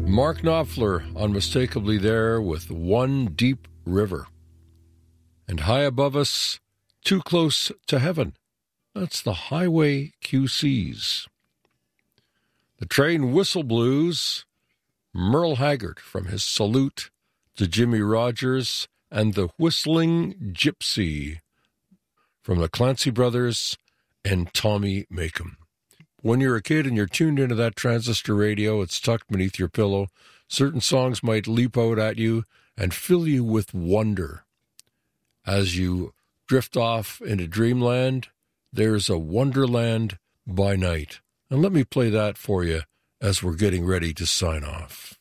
Mark Knopfler, unmistakably there with One Deep River. And high above us, Too Close to Heaven. That's the Highway QCs. The Train Whistle Blues, Merle Haggard from his Salute to Jimmy Rogers, and the Whistling Gypsy from the Clancy Brothers and Tommy Makem. When you're a kid and you're tuned into that transistor radio, it's tucked beneath your pillow, certain songs might leap out at you and fill you with wonder. As you drift off into dreamland, there's a wonderland by night. And let me play that for you as we're getting ready to sign off.